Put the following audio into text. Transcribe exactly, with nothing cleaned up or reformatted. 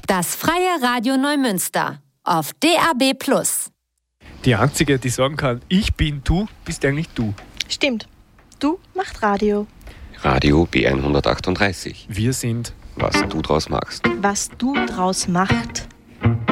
Das Freie Radio Neumünster auf D A B plus. Die Einzige, die sagen kann, ich bin du, bist eigentlich du. Stimmt. Du machst Radio. Radio B hundertachtunddreißig. Wir sind, was du draus machst. Was du draus macht.